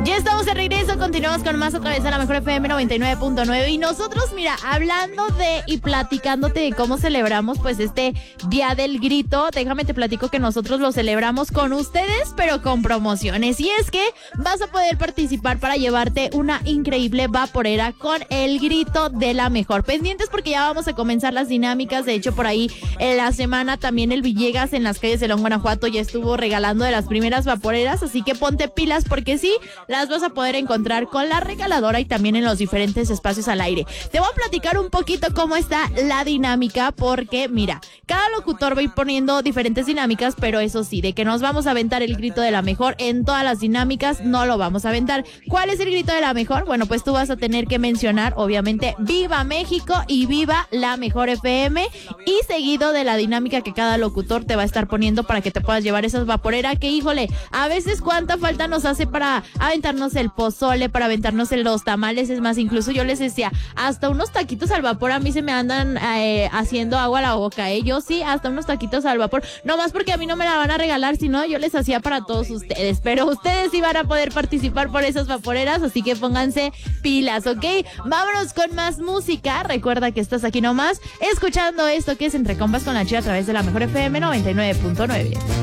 Ya estamos de regreso, continuamos con más a través de la Mejor FM 99.9 y nosotros, mira, hablando de y platicándote de cómo celebramos pues este Día del Grito, déjame te platico que nosotros lo celebramos con ustedes, pero con promociones, y es que vas a poder participar para llevarte una increíble vaporera con el grito de la mejor. Pendientes porque ya vamos a comenzar las dinámicas, de hecho por ahí en la semana también el Villegas en las calles de León, Guanajuato ya estuvo regalando de las primeras vaporeras, así que ponte pilas porque sí, las vas a poder encontrar con la regaladora y también en los diferentes espacios al aire. Te voy a platicar un poquito cómo está la dinámica porque, mira, cada locutor va a ir poniendo diferentes dinámicas, pero eso sí, de que nos vamos a aventar el grito de la mejor en todas las dinámicas, no lo vamos a aventar. ¿Cuál es el grito de la mejor? Bueno, pues tú vas a tener que mencionar, obviamente, ¡Viva México! Y ¡Viva la Mejor FM! Y seguido de la dinámica que cada locutor te va a estar poniendo para que te puedas llevar esas vaporeras que, híjole, a veces cuánta falta nos hace para aventarnos el pozole, para aventarnos los tamales. Es más, incluso yo les decía, hasta unos taquitos al vapor a mí se me andan haciendo agua a la boca, yo sí, hasta unos taquitos al vapor, no más porque a mí no me la van a regalar, sino yo les hacía para todos ustedes, pero ustedes sí van a poder participar por esas vaporeras, así que pónganse pilas, ¿ok? Vámonos con más música. Recuerda que estás aquí nomás escuchando esto que es Entre Compas con la Chía a través de la Mejor FM 99.9.